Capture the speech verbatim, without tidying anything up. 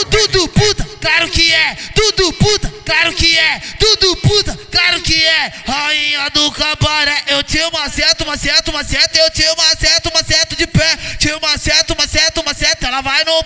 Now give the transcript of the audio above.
tudo puta, claro que é. Tudo puta, claro que é. Tudo puta, claro que é. Rainha do cabaré, eu te maceto, maceto, maceto. Eu te maceto, maceto de pé. Te maceto, maceto, maceto. Ela vai no